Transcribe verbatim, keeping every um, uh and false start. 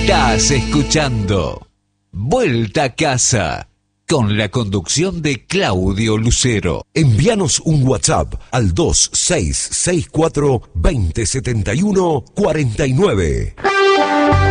Estás escuchando Vuelta a Casa con la conducción de Claudio Lucero. Envíanos un WhatsApp al dos seis seis cuatro, dos cero siete uno, cuatro nueve.